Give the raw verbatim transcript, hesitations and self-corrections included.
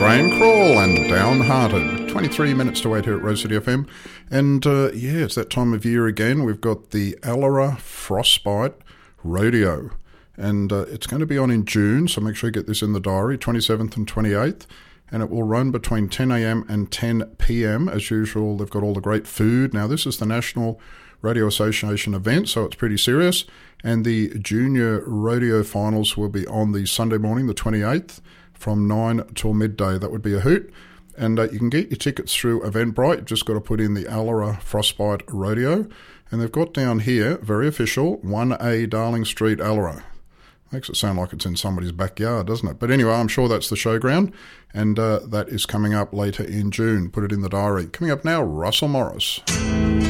Train Crawl and Downhearted. twenty-three minutes to wait here at Rose City F M. And uh, yeah, it's that time of year again. We've got the Allera Frostbite Rodeo. And uh, it's going to be on in June, so make sure you get this in the diary, twenty-seventh and twenty-eighth. And it will run between ten a.m. and ten p.m. As usual, they've got all the great food. Now, this is the National Rodeo Association event, so it's pretty serious. And the Junior Rodeo Finals will be on the Sunday morning, the twenty-eighth, from nine till midday. That would be a hoot. And uh, you can get your tickets through Eventbrite. You've just got to put in the Allera Frostbite Rodeo. And they've got down here, very official, one A Darling Street, Allera. Makes it sound like it's in somebody's backyard, doesn't it? But anyway, I'm sure that's the showground. And uh, that is coming up later in June. Put it in the diary. Coming up now, Russell Morris.